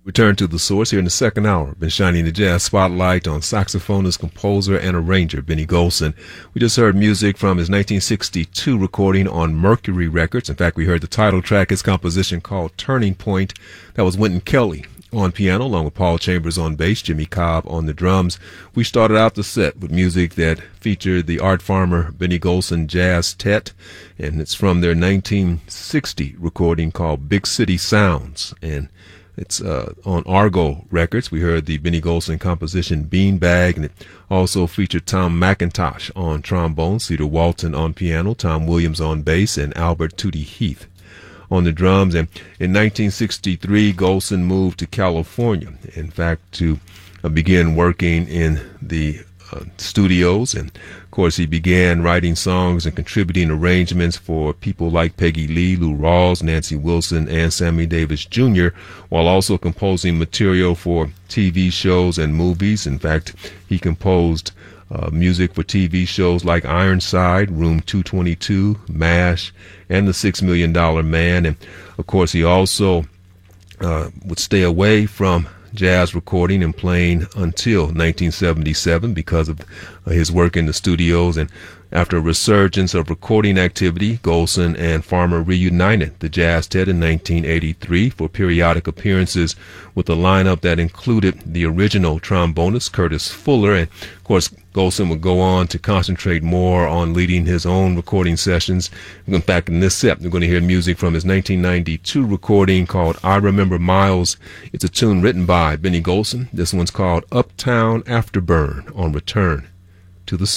Return to the source here in the second hour. Been shining the jazz spotlight on saxophonist, composer, and arranger Benny Golson. We just heard music from his 1962 recording on Mercury Records. In fact, we heard the title track, his composition called Turning Point. That was Wynton Kelly on piano, along with Paul Chambers on bass, Jimmy Cobb on the drums. We started out the set with music that featured the Art Farmer Benny Golson Jazz Tet, and it's from their 1960 recording called Big City Sounds. And it's on Argo Records. We heard the Benny Golson composition Beanbag, and it also featured Tom McIntosh on trombone, Cedar Walton on piano, Tom Williams on bass, and Albert Tootie Heath on the drums. And in 1963, Golson moved to California, in fact, to begin working in the studios. And of course, he began writing songs and contributing arrangements for people like Peggy Lee, Lou Rawls, Nancy Wilson, and Sammy Davis Jr., while also composing material for TV shows and movies. In fact, he composed music for TV shows like Ironside, Room 222, MASH, and The $6 Million Man. And of course, he also would stay away from jazz recording and playing until 1977 because of his work in the studios. And after a resurgence of recording activity, Golson and Farmer reunited the Jazz Tet in 1983 for periodic appearances with a lineup that included the original trombonist Curtis Fuller. And of course, Golson would go on to concentrate more on leading his own recording sessions. In fact, in this set, we're going to hear music from his 1992 recording called I Remember Miles. It's a tune written by Benny Golson. This one's called Uptown Afterburn on Return to the